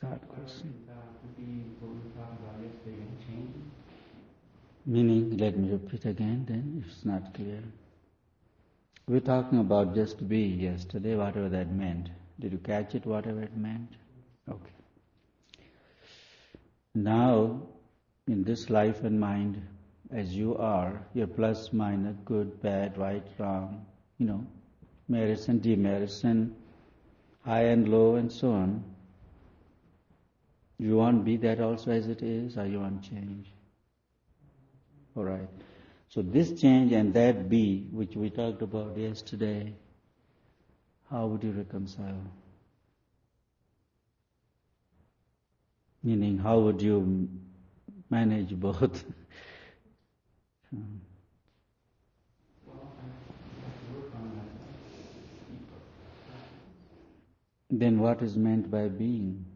Third question. Could be what we talked about yesterday, changing? Meaning, let me repeat again then, if it's not clear. We're talking about just be yesterday, whatever that meant. Did you catch it, whatever it meant? Okay. Now, in this life and mind, as you are, your plus, minus, good, bad, right, wrong, merits and demerits and high and low and so on. You want to be that also as it is, or you want to change? All right. So this change and that be, which we talked about yesterday, how would you reconcile? Meaning, how would you manage both? Then what is meant by being?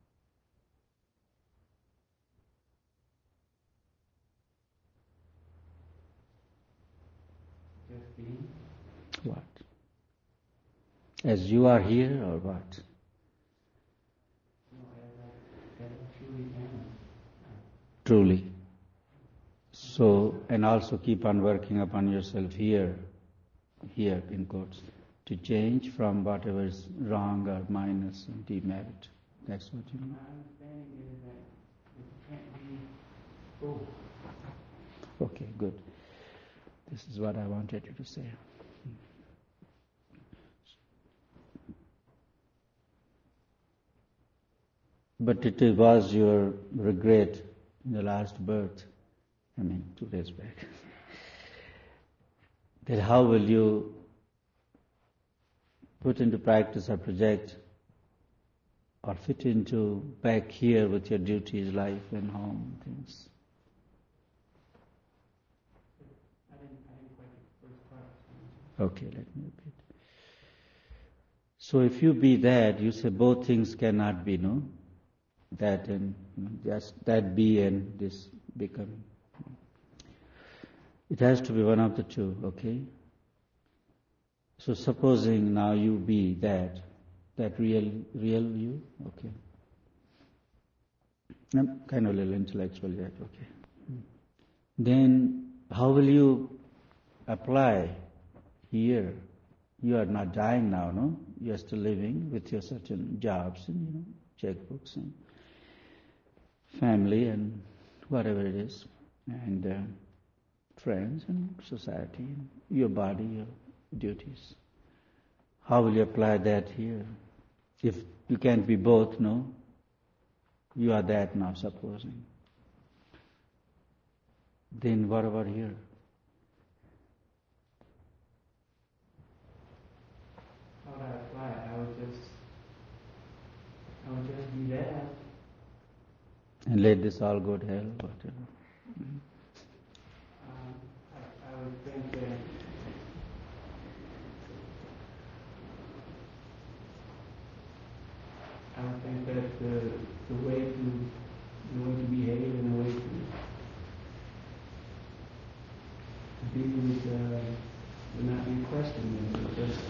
Just being? What? As you are here, or what? No, as I truly am. Truly. So, and also keep on working upon yourself here in quotes, to change from whatever is wrong or minus and demerit. That's what you mean? My understanding is that it can't be both. Okay, good. This is what I wanted you to say. But it was your regret in the last birth, 2 days back, that how will you put into practice or project or fit into back here with your duties, life and home, things. I didn't quite get the first part. Okay, let me repeat. So if you be that, you say both things cannot be, no? That and just that be and this become. It has to be one of the two, okay? So supposing now you be that real you, okay? I'm kind of a little intellectual yet, okay? Then how will you apply here? You are not dying now, no? You are still living with your certain jobs and, checkbooks and family and whatever it is, and friends and society, and your body, your duties. How will you apply that here? If you can't be both, no? You are that now, supposing. Then what about here? How would I apply it? I would just be that. And let this all go to hell, whatever. I would think that the way to